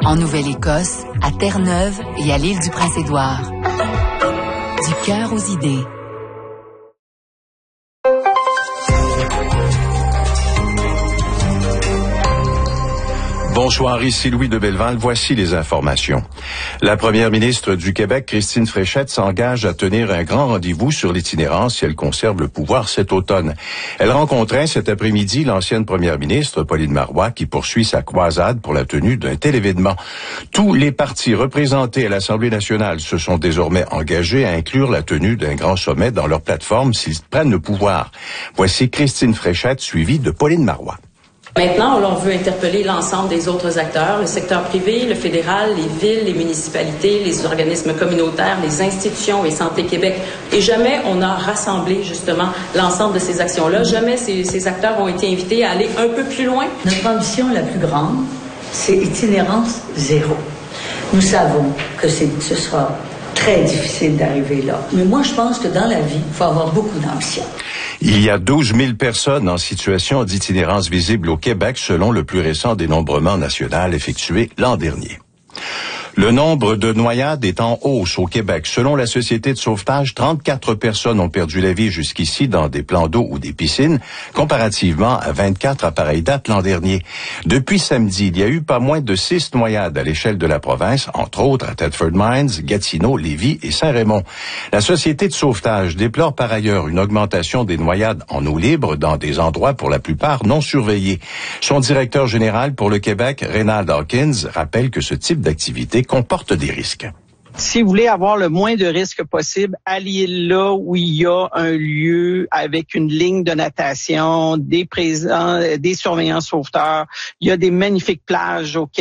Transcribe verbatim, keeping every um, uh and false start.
En Nouvelle-Écosse, à Terre-Neuve et à l'île du Prince-Édouard. Du cœur aux idées. Bonsoir, ici Louis de Belleval. Voici les informations. La première ministre du Québec, Christine Fréchette, s'engage à tenir un grand rendez-vous sur l'itinérance si elle conserve le pouvoir cet automne. Elle rencontrait cet après-midi l'ancienne première ministre, Pauline Marois, qui poursuit sa croisade pour la tenue d'un tel événement. Tous les partis représentés à l'Assemblée nationale se sont désormais engagés à inclure la tenue d'un grand sommet dans leur plateforme s'ils prennent le pouvoir. Voici Christine Fréchette, suivie de Pauline Marois. Maintenant, on veut interpeller l'ensemble des autres acteurs, le secteur privé, le fédéral, les villes, les municipalités, les organismes communautaires, les institutions et Santé Québec. Et jamais on a rassemblé justement l'ensemble de ces actions-là. Jamais ces, ces acteurs ont été invités à aller un peu plus loin. Notre ambition la plus grande, c'est itinérance zéro. Nous savons que c'est, ce sera très difficile d'arriver là. Mais moi, je pense que dans la vie, il faut avoir beaucoup d'ambition. Il y a douze mille personnes en situation d'itinérance visible au Québec, selon le plus récent dénombrement national effectué l'an dernier. Le nombre de noyades est en hausse au Québec. Selon la Société de sauvetage, trente-quatre personnes ont perdu la vie jusqu'ici dans des plans d'eau ou des piscines, comparativement à vingt-quatre à pareille date l'an dernier. Depuis samedi, il y a eu pas moins de six noyades à l'échelle de la province, entre autres à Thetford Mines, Gatineau, Lévis et Saint-Raymond. La Société de sauvetage déplore par ailleurs une augmentation des noyades en eau libre dans des endroits pour la plupart non surveillés. Son directeur général pour le Québec, Reynald Hawkins, rappelle que ce type d'activité comporte des risques. Si vous voulez avoir le moins de risques possible, allez là où il y a un lieu avec une ligne de natation, des présents, des surveillants sauveteurs. Il y a des magnifiques plages au Québec.